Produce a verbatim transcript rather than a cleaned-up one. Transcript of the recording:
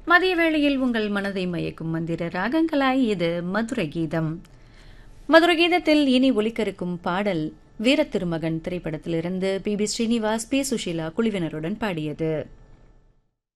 மதிய வேளையில் உங்கள் மனதை மயக்கும் மந்திர ராகங்களாய் இது மதுரை கீதம். மதுரை கீதத்தில் இனி ஒலிக்கருக்கும் பாடல் வீரத்திருமகன் திரைப்படத்திலிருந்து B B Srinivas, B Sushila குழுவினருடன் பாடியது.